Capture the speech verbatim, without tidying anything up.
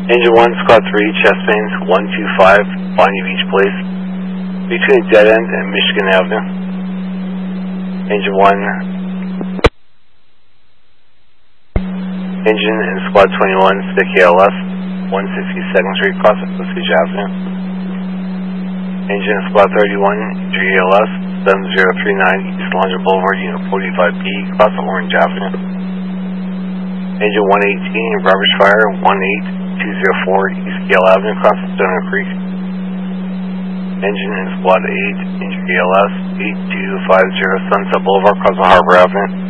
Engine one, Squad three, chest pains, one two five, Bonnie Beach Place, between Dead End and Michigan Avenue. Engine one, engine in Squad twenty-one, stick A L S, one sixty-second Street, cross of Osage Avenue. Engine in Squad thirty-one, injury A L S, seven zero three nine, East Laundry Boulevard, Unit forty-five B, cross of Orange Avenue. Engine one eighteen, Roberts Fire, one eight two zero four, East Gale Avenue, cross of Stoner Creek. Engine in Squad eight, injury A L S, eight two five zero, Sunset Boulevard, cross of Harbor Avenue.